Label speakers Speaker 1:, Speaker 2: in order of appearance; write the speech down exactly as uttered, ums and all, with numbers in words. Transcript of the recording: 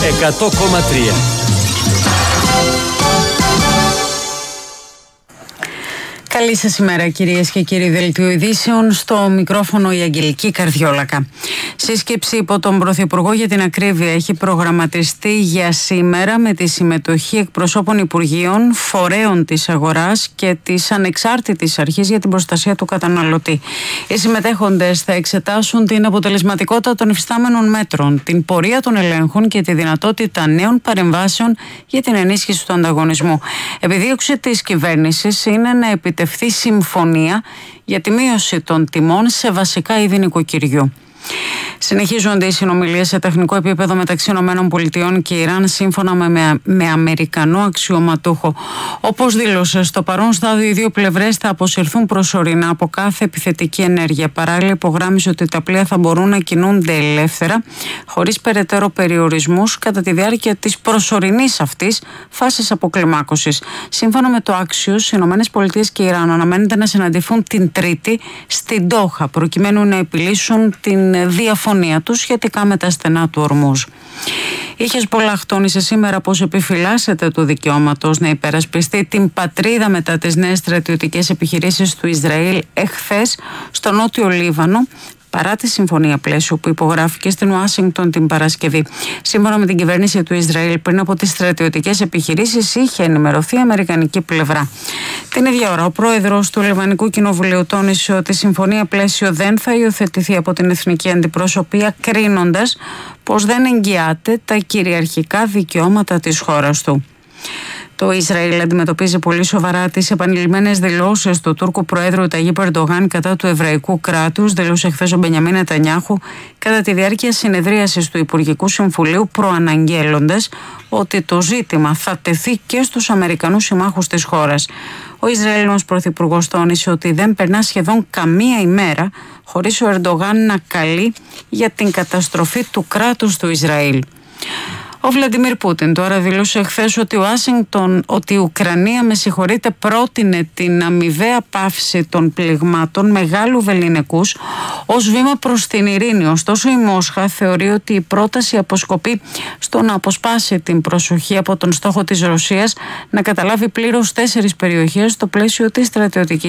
Speaker 1: εκατό κόμμα τρία.
Speaker 2: Καλή σας ημέρα, κυρίες και κύριοι. Δελτίο ειδήσεων, στο μικρόφωνο η Αγγελική Καρδιόλακα. Σύσκεψη υπό τον Πρωθυπουργό για την ακρίβεια έχει προγραμματιστεί για σήμερα με τη συμμετοχή εκπροσώπων Υπουργείων, φορέων της αγοράς και της Ανεξάρτητης Αρχής για την Προστασία του Καταναλωτή. Οι συμμετέχοντες θα εξετάσουν την αποτελεσματικότητα των υφιστάμενων μέτρων, την πορεία των ελέγχων και τη δυνατότητα νέων παρεμβάσεων για την ενίσχυση του ανταγωνισμού. Επιδίωξη της κυβέρνησης είναι να επιτευχθεί συμφωνία για τη μείωση των τιμών σε βασικά είδη νοικοκυριού. Συνεχίζονται οι συνομιλίες σε τεχνικό επίπεδο μεταξύ ΗΠΑ και Ιράν σύμφωνα με, με, με Αμερικανό αξιωματούχο. Όπως δήλωσε, στο παρόν στάδιο οι δύο πλευρές θα αποσυρθούν προσωρινά από κάθε επιθετική ενέργεια. Παράλληλα, υπογράμμισε ότι τα πλοία θα μπορούν να κινούνται ελεύθερα, χωρίς περαιτέρω περιορισμούς, κατά τη διάρκεια της προσωρινής αυτής φάσης αποκλιμάκωσης. Σύμφωνα με το Axios, οι ΗΠΑ και Ιράν αναμένεται να συναντηθούν την Τρίτη στην Ντόχα, προκειμένου να επιλύσουν την διαφωνία τους σχετικά με τα στενά του Ορμούζ. Η Χεσμπολάχ τόνισε σήμερα πως επιφυλάσσεται του δικαιώματος να υπερασπιστεί την πατρίδα μετά τις νέες στρατιωτικές επιχειρήσεις του Ισραήλ εχθές στο νότιο Λίβανο, παρά τη συμφωνία πλαίσιο που υπογράφηκε στην Ουάσιγκτον την Παρασκευή. Σύμφωνα με την κυβέρνηση του Ισραήλ, πριν από τις στρατιωτικές επιχειρήσεις είχε ενημερωθεί η αμερικανική πλευρά. Την ίδια ώρα, ο πρόεδρος του Λιβανικού Κοινοβουλίου τόνισε ότι η συμφωνία πλαίσιο δεν θα υιοθετηθεί από την εθνική αντιπροσωπεία, κρίνοντας πως δεν εγγυάται τα κυριαρχικά δικαιώματα της χώρας του. Το Ισραήλ αντιμετωπίζει πολύ σοβαρά τις επανειλημμένες δηλώσεις του Τούρκου Προέδρου Ταγίπ Ερντογάν κατά του εβραϊκού κράτους, δήλωσε χθες ο Μπενιαμίν Νετανιάχου κατά τη διάρκεια συνεδρίασης του Υπουργικού Συμβουλίου, προαναγγέλλοντας ότι το ζήτημα θα τεθεί και στους Αμερικανούς συμμάχους της χώρας. Ο Ισραηλινός Πρωθυπουργός τόνισε ότι δεν περνά σχεδόν καμία ημέρα χωρίς ο Ερντογάν να καλεί για την καταστροφή του κράτους του Ισραήλ. Ο Βλαντιμίρ Πούτιν τώρα δήλωσε χθες ότι, ότι η Ουκρανία με συγχωρείτε, πρότεινε την αμοιβαία πάυση των πληγμάτων μεγάλου βεληνικούς ως βήμα προς την ειρήνη. Ωστόσο η Μόσχα θεωρεί ότι η πρόταση αποσκοπεί στο να αποσπάσει την προσοχή από τον στόχο της Ρωσίας να καταλάβει πλήρως τέσσερις περιοχές στο πλαίσιο της στρατιωτικής